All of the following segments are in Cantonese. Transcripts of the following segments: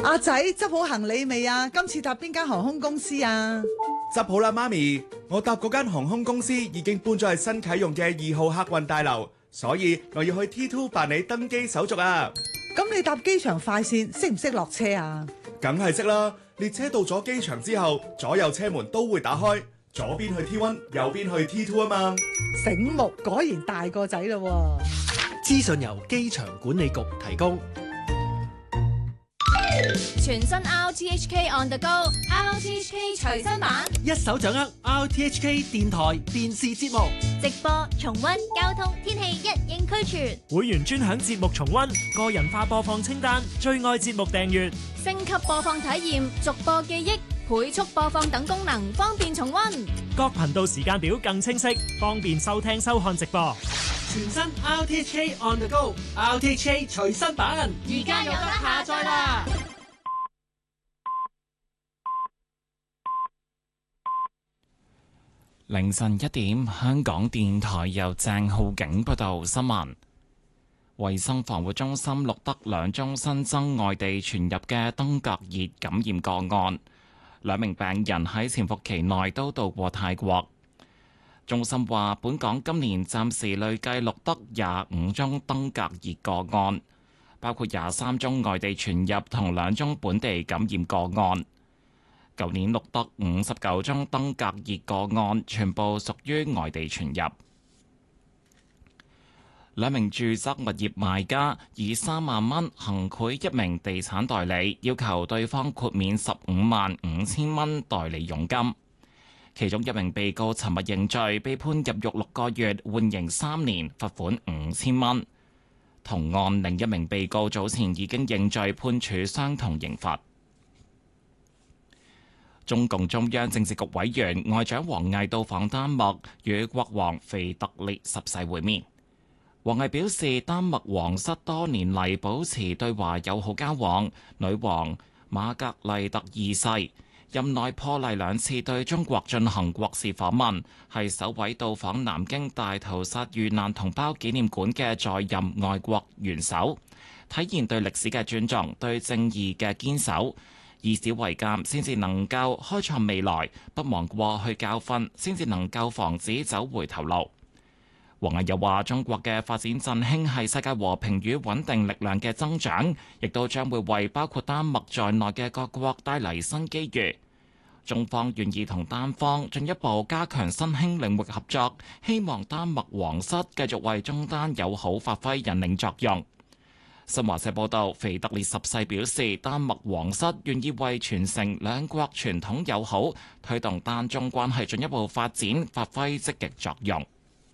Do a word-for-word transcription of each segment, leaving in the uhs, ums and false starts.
阿仔執好行李未啊？今次搭邊間航空公司啊？ 執好啦，媽咪，我搭嗰間航空公司已經搬咗去新啟用嘅二號客運大樓，所以我要去 T 二 辦理登機手續啊。 咁你搭機場快線識唔識落車啊？ 梗係識啦，列車到咗機場之後，左右車門都會打開，左邊去 T 一，右邊去 T 二 啊嘛。 醒目，果然大個仔咯。 資訊由機場管理局提供。 全新 R T H K On The Go，R T H K 隨身版， 一手掌握 R T H K 電台電視節目直播、重溫、交通、天氣一應俱全。 會員專享節目重溫、個人化播放清單、最愛節目訂閱、 升級播放體驗、逐播記憶、倍速播放等功能，方便重溫。 各頻道時間表更清晰，方便收聽收看直播。 全新 R T H K On The Go，R T H K 隨身版， 而家有得下載啦！ 凌晨一點，香港電台由鄭浩景報道新聞。衛生防護中心錄得兩宗新增外地傳入嘅登革熱感染個案，兩名病人喺潛伏期內都到過泰國。中心話，本港今年暫時累計錄得廿五宗登革熱個案，包括廿三宗外地傳入同兩宗本地感染個案。舊年錄得五十九宗登革熱個案，全部屬於外地傳入。兩名住宅物業賣家以三萬蚊行賄一名地產代理，要求對方豁免十五萬五千蚊代理佣金。其中一名被告尋日認罪，被判入獄六個月，緩刑三年，罰款五千蚊。同案另一名被告早前已經認罪，判處相同刑罰。中共中央政治局委員外長王毅到訪丹麥，與國王腓特烈十世會面。王毅表示，丹麥皇室多年嚟保持對華友好交往。女王瑪格麗特二世任內破例兩次對中國進行國事訪問，係首位到訪南京大屠殺遇難同胞紀念館嘅在任外國元首，體現對歷史嘅尊重、對正義嘅堅守。以史為鑑，先至能夠開創未來；不忘過去教訓，先至能夠防止走回頭路。王毅又話：中國嘅發展振興係世界和平與穩定力量嘅增長，亦都將會為包括丹麥在內嘅各國帶嚟新機遇。中方願意同丹方進一步加強新興領域合作，希望丹麥皇室繼續為中丹友好發揮引領作用。新華社報道，腓特烈十世表示，丹麥皇室願意為傳承兩國傳統友好、推動丹中關係進一步發展發揮積極作用。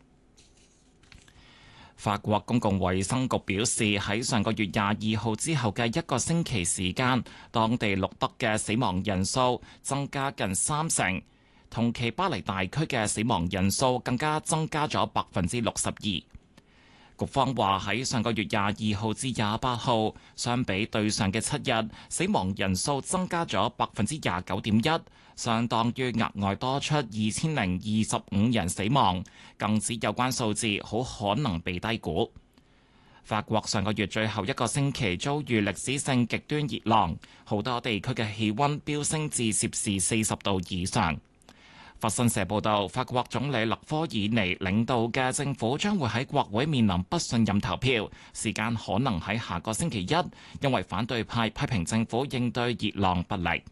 法國公共衛生局表示，喺上個月廿二號之後嘅一個星期時間，當地錄得嘅死亡人數增加近三成，同期巴黎大區嘅死亡人數更加增加咗百分之六十二。局方話喺上個月廿二號至廿八號，相比對上嘅七日，死亡人數增加咗百分之廿九點一，相當於額外多出二千零二十五人死亡，更指有關數字好可能被低估。法國上個月最後一個星期遭遇歷史性極端熱浪，好多地區嘅氣溫飆升至攝氏四十度以上。法新社報道，法國總理勒科爾尼領導嘅政府將會喺國會面臨不信任投票，時間可能喺下個星期一，因為反對派批評政府應對熱浪不力。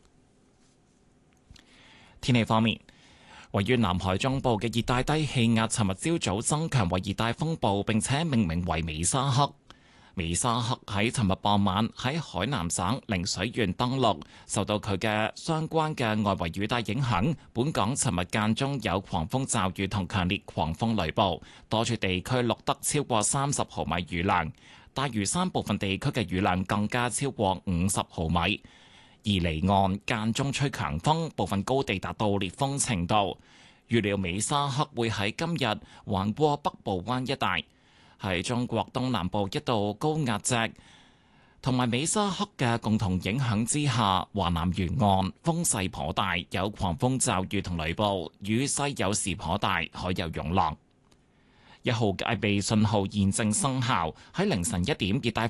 天氣方面，位於南海中部嘅熱帶低氣壓，尋日朝早增強為熱帶風暴，並且命名為美沙克。美沙克喺尋日傍晚喺海南省陵水縣登陸，受到佢嘅相關嘅外圍雨帶影響，本港尋日間中有狂風驟雨同強烈狂風雷暴，多處地區錄得超過三十毫米雨量，大嶼山部分地區嘅雨量更加超過五十毫米。而離岸間中吹強風，部分高地達到烈風程度。預料美沙克會喺今日橫過北部灣一帶。喺中國東南部一道高壓脊同埋美沙克嘅共同影響之下，華南沿岸風勢頗大，有狂風驟雨同雷暴，雨勢有時頗大，海有湧浪。一號戒備信號現正生效。喺凌晨一點，熱帶